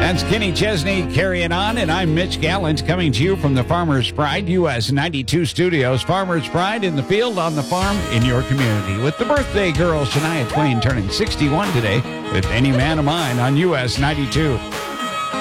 That's Kenny Chesney carrying on, and I'm Mitch Gallant coming to you from the Farmer's Pride US 92 studios. Farmer's Pride in the field, on the farm, in your community. With the birthday girl, Shania Twain, turning 61 today with Any Man of Mine on US 92.